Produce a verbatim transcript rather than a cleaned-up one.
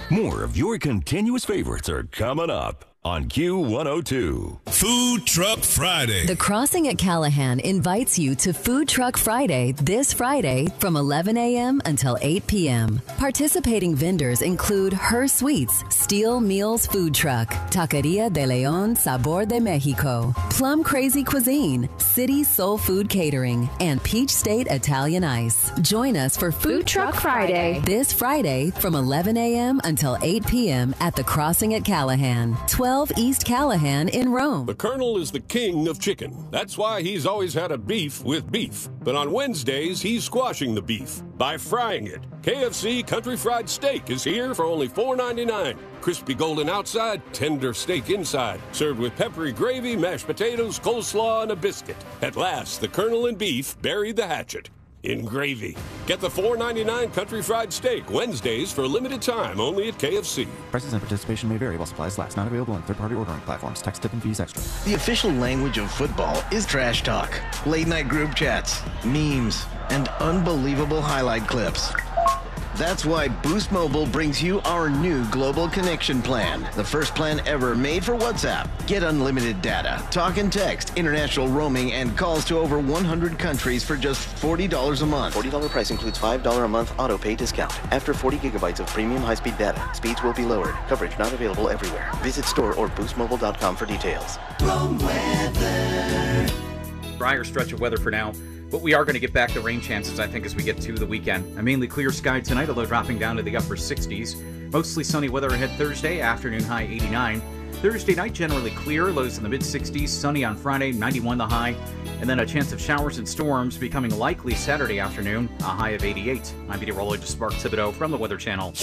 More of your continuous favorites are coming up on Q one oh two. Food Truck Friday. The Crossing at Callahan invites you to Food Truck Friday this Friday from eleven a.m. until eight p.m. Participating vendors include Her Sweets, Steel Meals Food Truck, Taqueria de León Sabor de Mexico, Plum Crazy Cuisine, City Soul Food Catering, and Peach State Italian Ice. Join us for Food, Food Truck Friday this Friday from eleven a.m. until eight p.m. at the Crossing at Callahan, twelve East Callahan in Rome. The Colonel is the king of chicken. That's why he's always had a beef with beef. But on Wednesdays, he's squashing the beef by frying it. K F C Country Fried Steak is here for only four ninety-nine. Crispy golden outside, tender steak inside. Served with peppery gravy, mashed potatoes, coleslaw, and a biscuit. At last, the Colonel and beef buried the hatchet in gravy. Get the four ninety-nine Country Fried Steak Wednesdays for a limited time only at K F C. Prices and participation may vary while supplies last. Not available on third-party ordering platforms. Tax, tip, and fees extra. The official language of football is trash talk, late-night group chats, memes, and unbelievable highlight clips. That's why Boost Mobile brings you our new Global Connection plan, the first plan ever made for WhatsApp. Get unlimited data, talk and text, international roaming, and calls to over one hundred countries for just forty dollars a month. forty dollars price includes five dollars a month auto pay discount. After forty gigabytes of premium high-speed data, speeds will be lowered. Coverage not available everywhere. Visit store or boost mobile dot com for details. Wrong weather. Drier stretch of weather for now. But we are going to get back the rain chances, I think, as we get to the weekend. A mainly clear sky tonight, although dropping down to the upper sixties. Mostly sunny weather ahead Thursday, afternoon high eighty-nine. Thursday night, generally clear, lows in the mid-sixties. Sunny on Friday, ninety-one the high. And then a chance of showers and storms becoming likely Saturday afternoon, a high of eighty-eight. I'm meteorologist Mark Thibodeau from the Weather Channel.